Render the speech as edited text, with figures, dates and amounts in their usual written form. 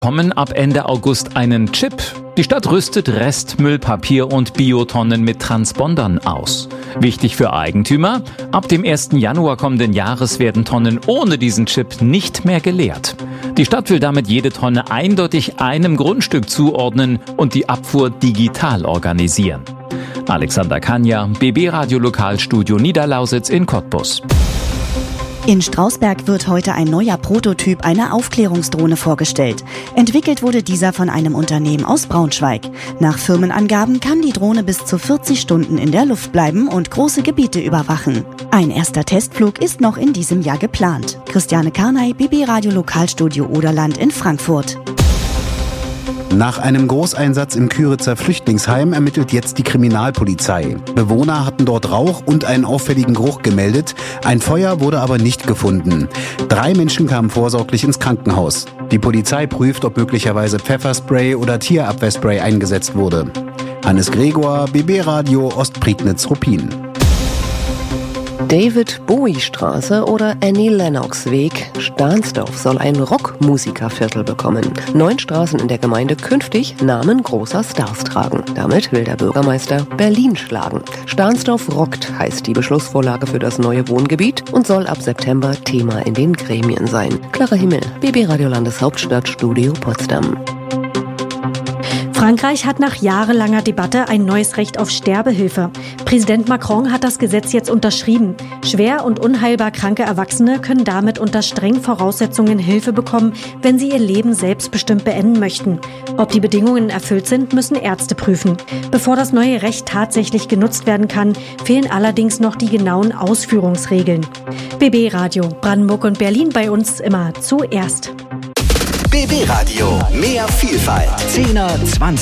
Kommen ab Ende August einen Chip. Die Stadt rüstet Restmüllpapier und Biotonnen mit Transpondern aus. Wichtig für Eigentümer: ab dem 1. Januar kommenden Jahres werden Tonnen ohne diesen Chip nicht mehr geleert. Die Stadt will damit jede Tonne eindeutig einem Grundstück zuordnen und die Abfuhr digital organisieren. Alexander Kanja, BB Radio Lokalstudio Niederlausitz in Cottbus. In Strausberg wird heute ein neuer Prototyp einer Aufklärungsdrohne vorgestellt. Entwickelt wurde dieser von einem Unternehmen aus Braunschweig. Nach Firmenangaben kann die Drohne bis zu 40 Stunden in der Luft bleiben und große Gebiete überwachen. Ein erster Testflug ist noch in diesem Jahr geplant. Christiane Karnay, BB Radio Lokalstudio Oderland in Frankfurt. Nach einem Großeinsatz im Küritzer Flüchtlingsheim ermittelt jetzt die Kriminalpolizei. Bewohner hatten dort Rauch und einen auffälligen Geruch gemeldet. Ein Feuer wurde aber nicht gefunden. 3 Menschen kamen vorsorglich ins Krankenhaus. Die Polizei prüft, ob möglicherweise Pfefferspray oder Tierabwehrspray eingesetzt wurde. Hannes Gregor, BB Radio Ostprignitz-Ruppin. David-Bowie-Straße oder Annie Lennox-Weg. Stahnsdorf soll ein Rockmusikerviertel bekommen. 9 Straßen in der Gemeinde künftig Namen großer Stars tragen. Damit will der Bürgermeister Berlin schlagen. Stahnsdorf rockt heißt die Beschlussvorlage für das neue Wohngebiet und soll ab September Thema in den Gremien sein. Klarer Himmel, BB Radio Landeshauptstadt, Studio Potsdam. Frankreich hat nach jahrelanger Debatte ein neues Recht auf Sterbehilfe. Präsident Macron hat das Gesetz jetzt unterschrieben. Schwer und unheilbar kranke Erwachsene können damit unter strengen Voraussetzungen Hilfe bekommen, wenn sie ihr Leben selbstbestimmt beenden möchten. Ob die Bedingungen erfüllt sind, müssen Ärzte prüfen. Bevor das neue Recht tatsächlich genutzt werden kann, fehlen allerdings noch die genauen Ausführungsregeln. BB Radio, Brandenburg und Berlin bei uns immer zuerst. BB Radio, mehr Vielfalt. 10er, 20